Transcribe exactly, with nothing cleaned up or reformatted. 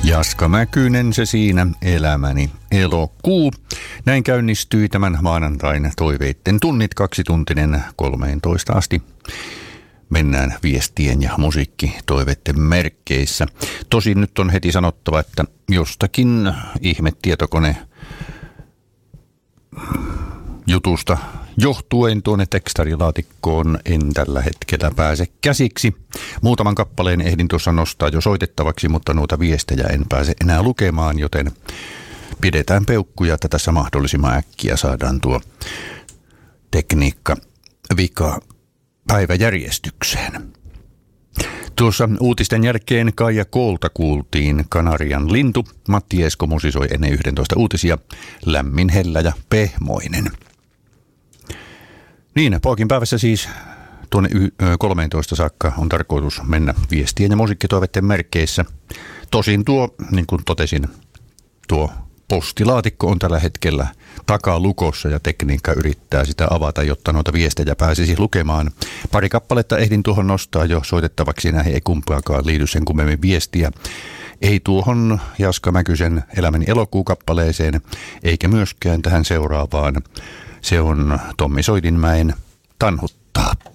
Jaska Mäkynen se siinä, elämäni elokuu. Näin käynnistyi tämän maanantain toiveitten tunnit, kaksituntinen kolmeentoista asti. Mennään viestien ja musiikkitoiveitten merkkeissä. Tosin nyt on heti sanottava, että jostakin ihmetietokone jutusta johtuen tuonne tekstarilaatikkoon en tällä hetkellä pääse käsiksi. Muutaman kappaleen ehdin tuossa nostaa jo soitettavaksi, mutta noita viestejä en pääse enää lukemaan, joten pidetään peukkuja, että tässä mahdollisimman äkkiä saadaan tuo tekniikka vika päiväjärjestykseen. Tuossa uutisten jälkeen Kaija Koolta kuultiin Kanarian lintu. Matti Esko musisoi ennen yhdentoista uutisia. Lämmin, hellä ja pehmoinen. Niin, Paakin päivässä siis tuonne kolmeentoista saakka on tarkoitus mennä viestien ja musiikkitoiveiden merkkeissä. Tosin tuo, niin kuin totesin, tuo postilaatikko on tällä hetkellä takalukossa ja tekniikka yrittää sitä avata, jotta noita viestejä pääsisi lukemaan. Pari kappaletta ehdin tuohon nostaa jo soitettavaksi, näihin ei kumpaakaan liity sen kummemmin viestiä. Ei tuohon Jaska Mäkysen Elämäni elokuu kappaleeseen, eikä myöskään tähän seuraavaan. Se on Tommi Soidinmäen Tanhuttaa.